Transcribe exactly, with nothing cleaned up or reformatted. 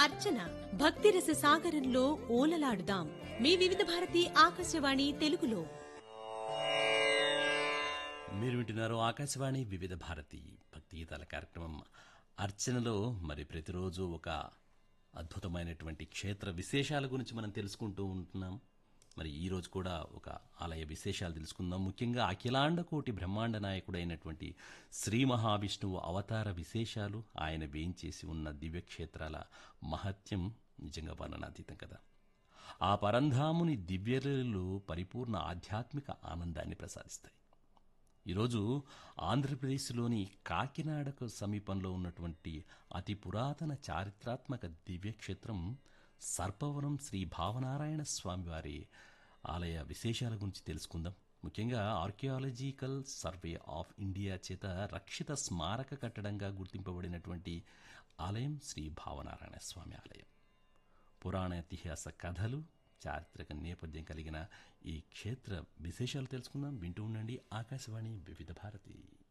అర్చన భక్తిరస సాగరంలో ఓలలాడుదాం మీ వివిధ భారతి ఆకాశవాణి తెలుగులో. మీరు వింటున్నారు ఆకాశవాణి వివిధ భారతి భక్తి గీతాల కార్యక్రమం అర్చనలో. మరి ప్రతిరోజు ఒక అద్భుతమైనటువంటి క్షేత్ర విశేషాల గురించి మనం తెలుసుకుంటూ ఉంటున్నాం. మరి ఈరోజు కూడా ఒక ఆలయ విశేషాలు తెలుసుకుందాం. ముఖ్యంగా అఖిలాండ కోటి బ్రహ్మాండ నాయకుడైనటువంటి శ్రీ మహావిష్ణువు అవతార విశేషాలు, ఆయన వేయించేసి ఉన్న దివ్యక్షేత్రాల మహత్యం నిజంగా వర్ణనాతీతం కదా. ఆ పరంధాముని దివ్యలీలలు పరిపూర్ణ ఆధ్యాత్మిక ఆనందాన్ని ప్రసాదిస్తాయి. ఈరోజు ఆంధ్రప్రదేశ్లోని కాకినాడకు సమీపంలో ఉన్నటువంటి అతి పురాతన చారిత్రాత్మక దివ్యక్షేత్రం సర్పవరం శ్రీ భావనారాయణ స్వామివారి ఆలయ విశేషాల గురించి తెలుసుకుందాం. ముఖ్యంగా ఆర్కియాలజికల్ సర్వే ఆఫ్ ఇండియా చేత రక్షిత స్మారక కట్టడంగా గుర్తింపబడినటువంటి ఆలయం శ్రీ భావనారాయణ స్వామి ఆలయం. పురాణ ఇతిహాస కథలు, చారిత్రక నేపథ్యం కలిగిన ఈ క్షేత్ర విశేషాలు తెలుసుకుందాం. వింటూ ఉండండి ఆకాశవాణి వివిధ భారతి.